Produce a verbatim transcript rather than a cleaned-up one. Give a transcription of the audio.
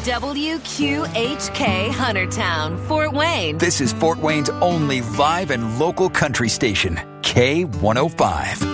W Q H K Huntertown, Fort Wayne. This is Fort Wayne's only live and local country station, K one oh five.